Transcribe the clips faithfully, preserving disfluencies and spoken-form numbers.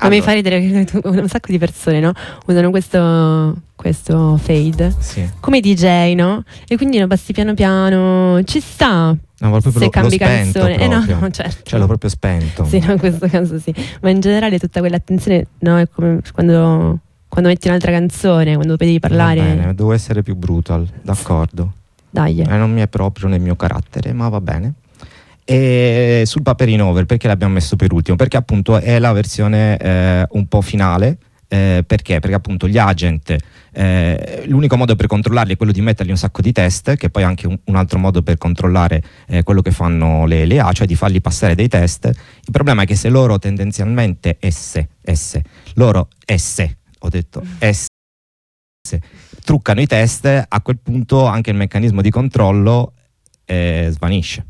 Ma mi fa ridere che un sacco di persone, no, usano questo questo fade sì. come D J, no? E quindi lo passi piano piano, ci sta. No, proprio se lo, cambi lo spento canzone, eh no, proprio. no, certo. Cioè l'ho proprio spento. Sì, no, in questo caso sì. Ma in generale tutta quell'attenzione, no, è come quando, quando metti un'altra canzone, quando devi parlare. Va bene, devo essere più brutal, d'accordo. Dai. Eh, non mi è proprio nel mio carattere, ma va bene. E sul Paperino Over, perché l'abbiamo messo per ultimo? Perché appunto è la versione eh, un po' finale. Eh, perché? Perché appunto gli agent, eh, l'unico modo per controllarli è quello di mettergli un sacco di test, che poi è anche un, un altro modo per controllare eh, quello che fanno le, le A, cioè di fargli passare dei test. Il problema è che se loro tendenzialmente esse, esse, loro esse, ho detto esse, truccano i test, a quel punto anche il meccanismo di controllo eh, svanisce.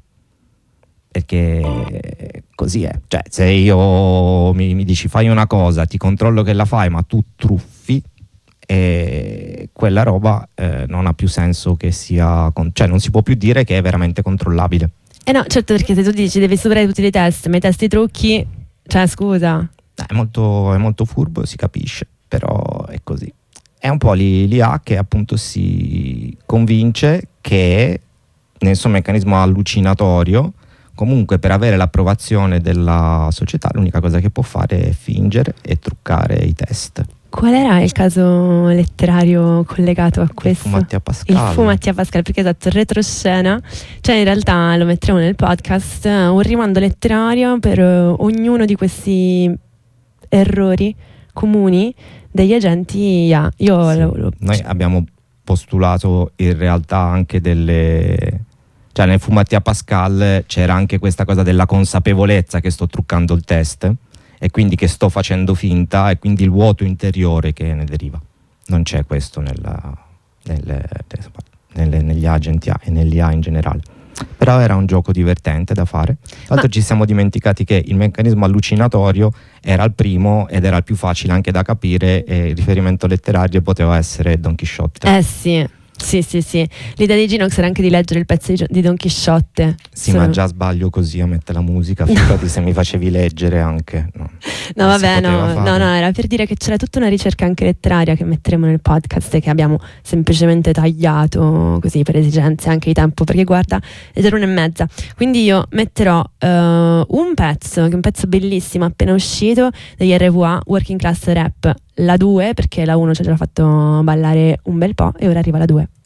Perché così è, cioè se io mi, mi dici fai una cosa, ti controllo che la fai, ma tu truffi, e quella roba eh, non ha più senso che sia, con- cioè non si può più dire che è veramente controllabile. Eh no, certo, perché se tu dici devi superare tutti i test, ma i test i trucchi, cioè scusa. È molto, è molto furbo, si capisce, però è così. È un po' l'I A che appunto si convince che nel suo meccanismo allucinatorio, comunque per avere l'approvazione della società l'unica cosa che può fare è fingere e truccare i test. Qual era il caso letterario collegato a questo? Il fu Mattia Pascal. Il fu Mattia Pascal, perché esatto, retroscena, cioè in realtà lo metteremo nel podcast, un rimando letterario per uh, ognuno di questi errori comuni degli agenti I A. Io Sì. lo, lo, Noi abbiamo postulato in realtà anche delle... Cioè nel fu Mattia Pascal c'era anche questa cosa della consapevolezza che sto truccando il test e quindi che sto facendo finta, e quindi il vuoto interiore che ne deriva. Non c'è questo nella, nelle, nelle, negli agenti A e nell'I A in generale. Però era un gioco divertente da fare. Tra l'altro ci siamo dimenticati che il meccanismo allucinatorio era il primo ed era il più facile anche da capire, e il riferimento letterario poteva essere Don Chisciotte. Eh sì. Sì, sì, sì. L'idea di Ginox era anche di leggere il pezzo di, di Don Chisciotte. Sì, Sono... ma già sbaglio così a mettere la musica, figurati se mi facevi leggere anche. No, no vabbè, no, no, no, era per dire che c'era tutta una ricerca anche letteraria che metteremo nel podcast e che abbiamo semplicemente tagliato così per esigenze anche di tempo, perché guarda, è già l'una e mezza. Quindi io metterò uh, un pezzo, che è un pezzo bellissimo appena uscito, degli R V A, Working Class Rap, la due, perché la uno ci ha già fatto ballare un bel po' e ora arriva la due.